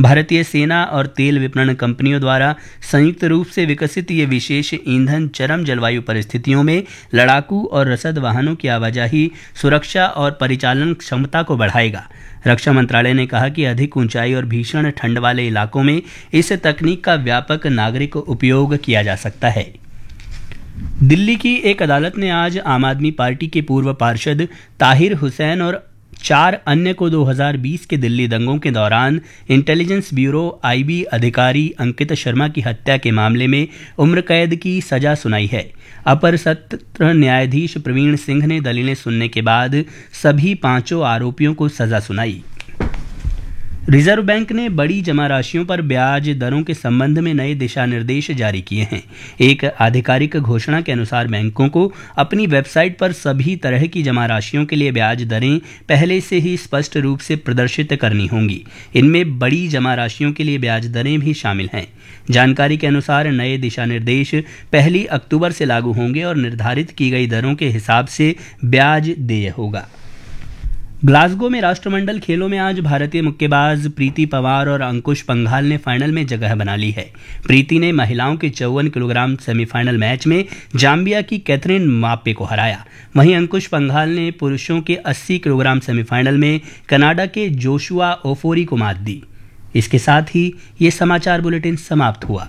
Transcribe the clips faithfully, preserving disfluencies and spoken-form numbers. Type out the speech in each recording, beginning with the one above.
भारतीय सेना और तेल विपणन कंपनियों द्वारा संयुक्त रूप से विकसित ये विशेष ईंधन चरम जलवायु परिस्थितियों में लड़ाकू और रसद वाहनों की आवाजाही, सुरक्षा और परिचालन क्षमता को बढ़ाएगा। रक्षा मंत्रालय ने कहा कि अधिक ऊंचाई और भीषण ठंड वाले इलाकों में इस तकनीक का व्यापक नागरिक उपयोग किया जा सकता है। दिल्ली की एक अदालत ने आज आम आदमी पार्टी के पूर्व पार्षद ताहिर हुसैन और चार अन्य को दो हज़ार बीस के दिल्ली दंगों के दौरान इंटेलिजेंस ब्यूरो आईबी अधिकारी अंकित शर्मा की हत्या के मामले में उम्र कैद की सजा सुनाई है। अपर सत्र न्यायाधीश प्रवीण सिंह ने दलीलें सुनने के बाद सभी पांचों आरोपियों को सजा सुनाई। रिजर्व बैंक ने बड़ी जमा राशियों पर ब्याज दरों के संबंध में नए दिशा निर्देश जारी किए हैं। एक आधिकारिक घोषणा के अनुसार बैंकों को अपनी वेबसाइट पर सभी तरह की जमा राशियों के लिए ब्याज दरें पहले से ही स्पष्ट रूप से प्रदर्शित करनी होंगी। इनमें बड़ी जमा राशियों के लिए ब्याज दरें भी शामिल हैं। जानकारी के अनुसार नए दिशा निर्देश पहली अक्टूबर से लागू होंगे और निर्धारित की गई दरों के हिसाब से ब्याज देय होगा। ग्लासगो में राष्ट्रमंडल खेलों में आज भारतीय मुक्केबाज प्रीति पंवार और अंकुश पंघाल ने फाइनल में जगह बना ली है। प्रीति ने महिलाओं के चौवन किलोग्राम सेमीफाइनल मैच में जाम्बिया की कैथरीन माप्पे को हराया। वहीं अंकुश पंघाल ने पुरुषों के अस्सी किलोग्राम सेमीफाइनल में कनाडा के जोशुआ ओफोरी को मात दी। इसके साथ ही ये समाचार बुलेटिन समाप्त हुआ।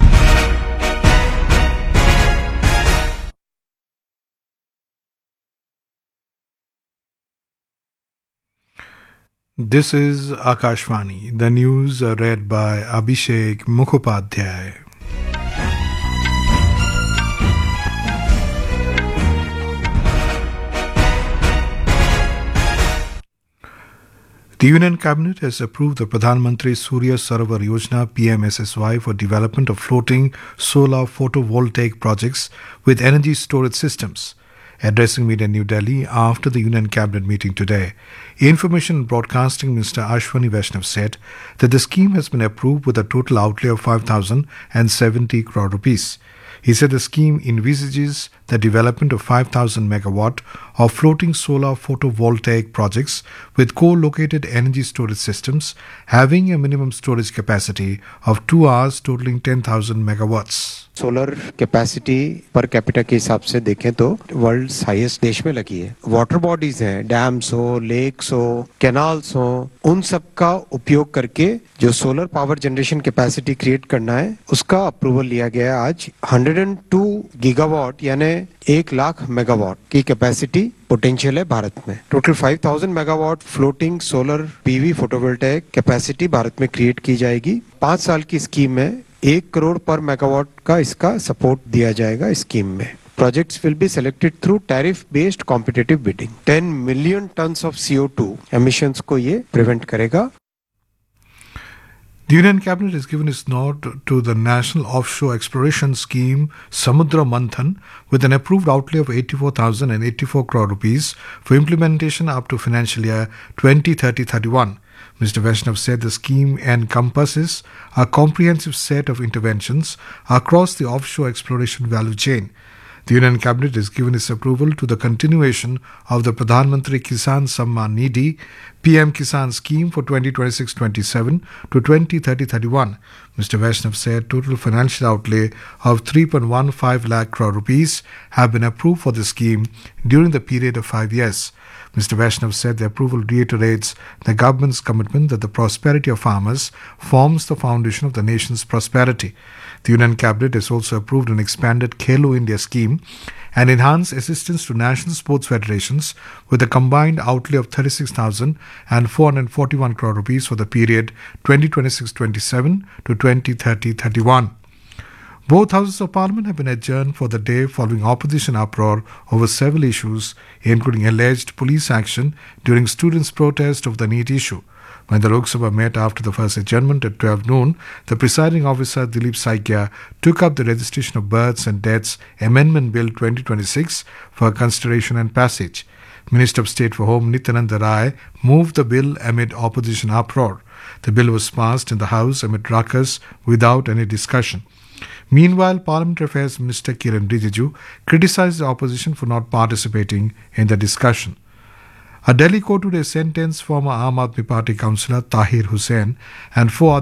This is Akashvani. The news are read by Abhishek Mukhopadhyay. The Union Cabinet has approved the Pradhan Mantri Surya Sarovar Yojana P M S S Y for development of floating solar photovoltaic projects with energy storage systems. Addressing media in New Delhi after the Union Cabinet meeting today, Information and Broadcasting Minister Ashwani Vaishnav said that the scheme has been approved with a total outlay of five thousand seventy crore rupees. He said the scheme envisages the development of five thousand megawatt of floating solar photovoltaic projects with co-located energy storage systems having a minimum storage capacity of two hours totaling ten thousand megawatts. Solar capacity per capita के हिसाब से देखें तो world highest देश में लगी है। Water bodies हैं, डैम्स हो, लेक्स हो, कैनाल्स हो, उन सब का उपयोग करके जो solar power generation capacity create करना है उसका अप्रूवल लिया गया है आज। एक सौ दो गीगावाट यानी एक लाख मेगावाट की कैपेसिटी पोटेंशियल है भारत में। टोटल पाँच हज़ार megawatt floating solar PV photovoltaic capacity Bharat में क्रिएट की जाएगी। पांच साल की स्कीम में एक करोड़ पर मेगावाट का इसका सपोर्ट दिया जाएगा स्कीम में। Projects will be selected through tariff-based competitive bidding. ten million tons of C O two emissions को ये prevent करेगा। The Union Cabinet has given its nod to the National Offshore Exploration Scheme Samudra Manthan with an approved outlay of eighty-four thousand eighty-four crore rupees for implementation up to financial year twenty thirty thirty-one. Mister Vaishnav said the scheme encompasses a comprehensive set of interventions across the offshore exploration value chain. The Union Cabinet has given its approval to the continuation of the Pradhan Mantri Kisan Samman Nidhi P M Kisan scheme for twenty twenty-six twenty-seven to twenty thirty thirty-one. Mister Vaishnav said total financial outlay of three point one five lakh crore rupees have been approved for the scheme during the period of five years. Mister Vaishnav said the approval reiterates the government's commitment that the prosperity of farmers forms the foundation of the nation's prosperity. The Union Cabinet has also approved an expanded Khelo India scheme and enhanced assistance to national sports federations with a combined outlay of thirty-six thousand four hundred forty-one crore rupees for the period twenty twenty-six twenty-seven to twenty thirty thirty-one. Both houses of parliament have been adjourned for the day following opposition uproar over several issues, including alleged police action during students' protest of the NEET issue. When the Lok Sabha met after the first adjournment at twelve noon, the presiding officer Dilip Saikia took up the Registration of Births and Deaths Amendment Bill twenty twenty-six for consideration and passage. Minister of State for Home Nityananda Rai moved the bill amid opposition uproar. The bill was passed in the House amid ruckus without any discussion. Meanwhile, Parliamentary Affairs Minister Kiran Rijiju criticized the opposition for not participating in the discussion. A Delhi court today sentenced former Aam Aadmi Party councillor Tahir Hussain and four